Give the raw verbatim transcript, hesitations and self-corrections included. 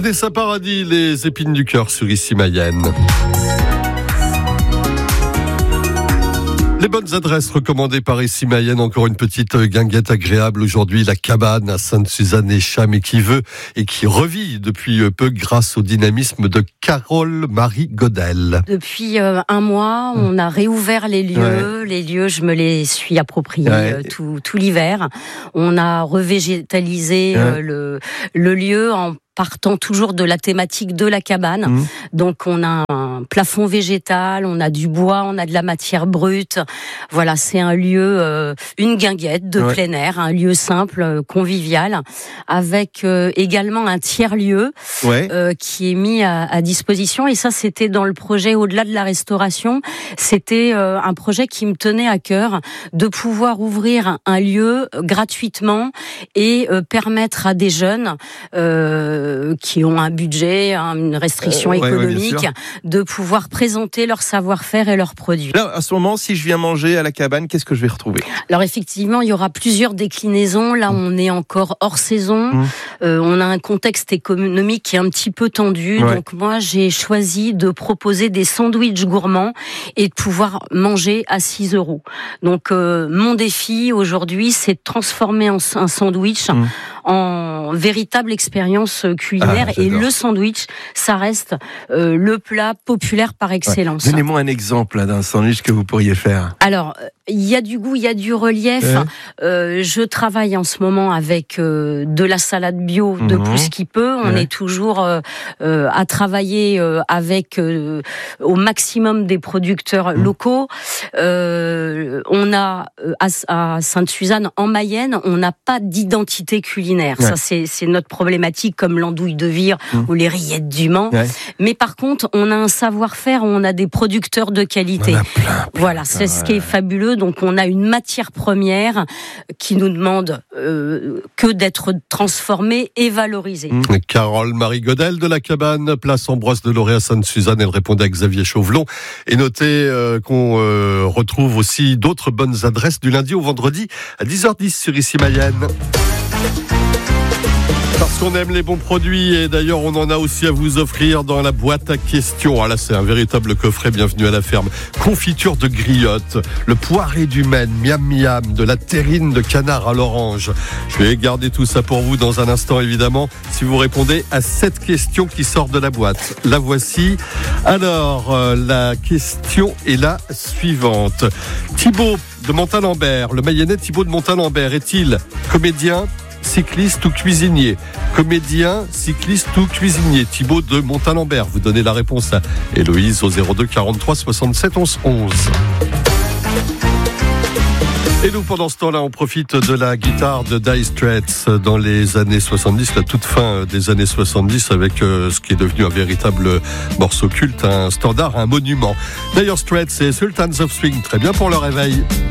Vanessa Paradis, les épines du cœur sur Ici Mayenne. Les bonnes adresses recommandées par Ici Mayenne, encore une petite guinguette agréable aujourd'hui, la cabane à Sainte-Suzanne-et-Cham et qui veut et qui revit depuis peu grâce au dynamisme de Carole Marie Godel. Depuis euh, un mois, on a réouvert les lieux. Ouais. Les lieux, je me les suis appropriés ouais. euh, tout, tout l'hiver. On a revégétalisé ouais. euh, le, le lieu en partant toujours de la thématique de la cabane. Mmh. Donc on a un plafond végétal, on a du bois, on a de la matière brute. Voilà, c'est un lieu, euh, une guinguette de ouais. plein air, un lieu simple, euh, convivial, avec euh, également un tiers-lieu ouais. euh, qui est mis à, à disposition. Et ça, c'était dans le projet Au-delà de la restauration. C'était euh, un projet qui me tenait à cœur de pouvoir ouvrir un lieu gratuitement et euh, permettre à des jeunes euh, qui ont un budget, une restriction euh, économique, ouais, ouais, de pouvoir présenter leur savoir-faire et leurs produits. Là, à ce moment, si je viens manger à la cabane, qu'est-ce que je vais retrouver ? Alors effectivement, il y aura plusieurs déclinaisons. Là, mmh. on est encore hors saison. Mmh. Euh, on a un contexte économique qui est un petit peu tendu. Ouais. Donc moi, j'ai choisi de proposer des sandwichs gourmands et de pouvoir manger à six euros. Donc euh, mon défi aujourd'hui, c'est de transformer un sandwich mmh. en véritable expérience culinaire. Ah, et le sandwich, ça reste euh, le plat populaire par excellence. Ouais. Donnez-moi un exemple là, d'un sandwich que vous pourriez faire. Alors, il y a du goût, il y a du relief. Ouais. Euh, je travaille en ce moment avec euh, de la salade bio de mmh. plus qu'il peut. On ouais. est toujours euh, euh, à travailler euh, avec euh, au maximum des producteurs mmh. locaux. Euh, on a euh, à, à Sainte-Suzanne, en Mayenne, on n'a pas d'identité culinaire. Ouais. Ça, c'est, c'est notre problématique, comme l'andouille de Vire mmh. ou les rillettes du Mans. Ouais. Mais par contre, on a un savoir-faire, on a des producteurs de qualité. Plein, plein, voilà, c'est ouais. ce qui est fabuleux. Donc, on a une matière première qui nous demande euh, que d'être transformée et valorisée. Mmh. Carole Marie Godel de la cabane, place Ambroise de Loré à Sainte-Suzanne. Elle répondait à Xavier Chauvelon. Et notez euh, qu'on euh, retrouve aussi d'autres bonnes adresses du lundi au vendredi à dix heures dix sur Ici Mayenne. Parce qu'on aime les bons produits et d'ailleurs on en a aussi à vous offrir dans la boîte à questions. Ah là c'est un véritable coffret, bienvenue à la ferme. Confiture de griotte, le poiré du Maine, miam miam, de la terrine de canard à l'orange. Je vais garder tout ça pour vous dans un instant évidemment si vous répondez à cette question qui sort de la boîte. La voici. Alors euh, la question est la suivante. Thibaut de Montalembert, le Mayennais Thibaut de Montalembert est-il comédien, cycliste ou cuisinier? Comédien, cycliste ou cuisinier? Thibaut de Montalembert. Vous donnez la réponse à Héloïse au zéro deux quarante-trois soixante-sept onze onze. Et nous, pendant ce temps-là, on profite de la guitare de Dire Straits dans les années soixante-dix, la toute fin des années soixante-dix, avec ce qui est devenu un véritable morceau culte, un standard, un monument. Dire Straits et Sultans of Swing, très bien pour le réveil.